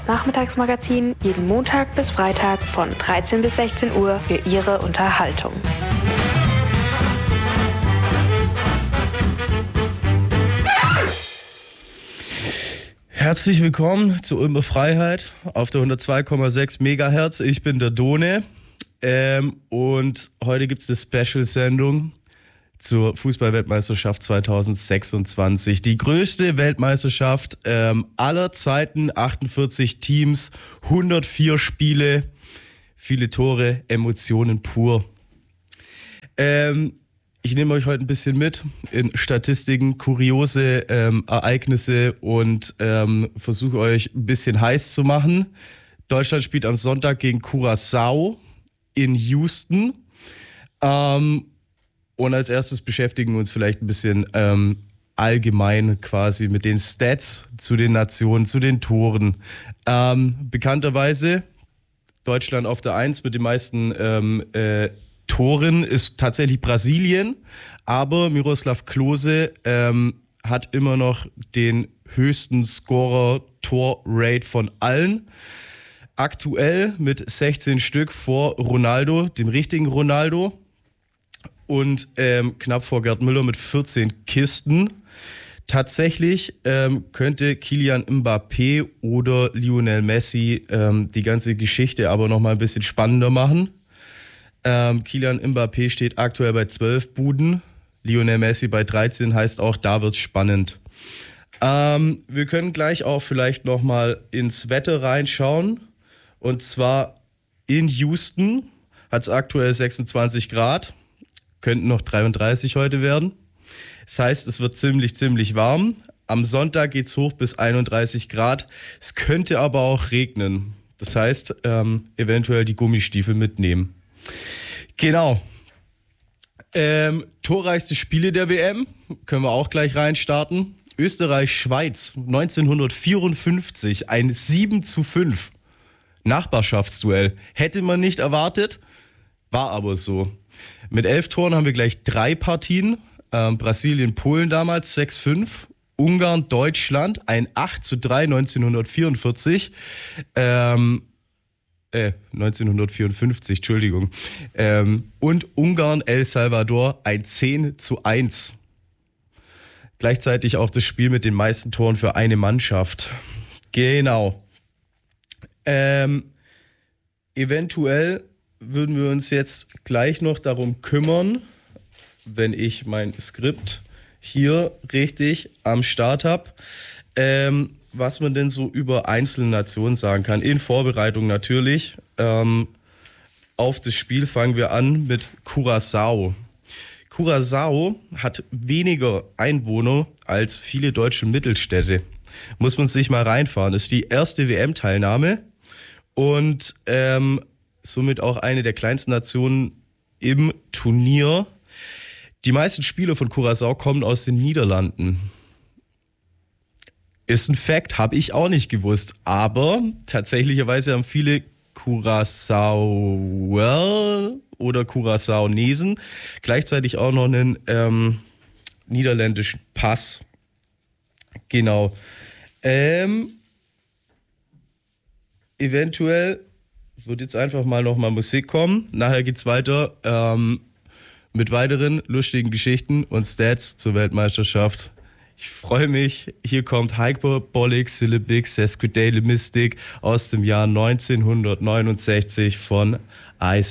das Nachmittagsmagazin jeden Montag bis Freitag von 13 bis 16 Uhr für Ihre Unterhaltung. Herzlich willkommen zu Ulmer Freiheit auf der 102,6 Megahertz. Ich bin der Done und heute gibt es eine Special-Sendung zur Fußball-Weltmeisterschaft 2026. Die größte Weltmeisterschaft aller Zeiten, 48 Teams, 104 Spiele, viele Tore, Emotionen pur. Ich nehme euch heute ein bisschen mit in Statistiken, kuriose Ereignisse und versuche euch ein bisschen heiß zu machen. Deutschland spielt am Sonntag gegen Curaçao in Houston. Und als erstes beschäftigen wir uns vielleicht ein bisschen allgemein quasi mit den Stats zu den Nationen, zu den Toren. Bekannterweise Deutschland auf der 1 mit den meisten Toren ist tatsächlich Brasilien, aber Miroslav Klose hat immer noch den höchsten Scorer-Tor-Rate von allen. Aktuell mit 16 Stück vor Ronaldo, dem richtigen Ronaldo, und knapp vor Gerd Müller mit 14 Kisten. Tatsächlich könnte Kylian Mbappé oder Lionel Messi die ganze Geschichte aber noch mal ein bisschen spannender machen. Kylian Mbappé steht aktuell bei 12 Buden, Lionel Messi bei 13, heißt auch, da wird's spannend. Wir können gleich auch vielleicht nochmal ins Wetter reinschauen. Und zwar in Houston hat es aktuell 26 Grad, könnten noch 33 heute werden. Das heißt, es wird ziemlich warm. Am Sonntag geht's hoch bis 31 Grad. Es könnte aber auch regnen. Das heißt, eventuell die Gummistiefel mitnehmen. Genau. Torreichste Spiele der WM, können wir auch gleich reinstarten. Österreich-Schweiz 1954, ein 7:5 Nachbarschaftsduell. Hätte man nicht erwartet, war aber so. Mit 11 Toren haben wir gleich 3 Partien. Brasilien-Polen damals 6:5. Ungarn-Deutschland ein 8:3 1944. 1954, Entschuldigung. Und Ungarn-El Salvador ein 10:1. Gleichzeitig auch das Spiel mit den meisten Toren für eine Mannschaft. Genau. Eventuell würden wir uns jetzt gleich noch darum kümmern, wenn ich mein Skript hier richtig am Start habe, was man denn so über einzelne Nationen sagen kann. In Vorbereitung natürlich. Auf das Spiel fangen wir an mit Curaçao. Curaçao hat weniger Einwohner als viele deutsche Mittelstädte. Muss man sich mal reinfahren. Das ist die erste WM-Teilnahme und somit auch eine der kleinsten Nationen im Turnier. Die meisten Spieler von Curaçao kommen aus den Niederlanden. Ist ein Fact, habe ich auch nicht gewusst. Aber tatsächlicherweise haben viele Curaçaoer oder Curaçaonesen gleichzeitig auch noch einen niederländischen Pass. Genau. Eventuell wird jetzt einfach mal nochmal Musik kommen. Nachher geht's weiter mit weiteren lustigen Geschichten und Stats zur Weltmeisterschaft. Ich freue mich. Hier kommt Hyperbolic Syllabic Sesquidale Mystic aus dem Jahr 1969 von Ice.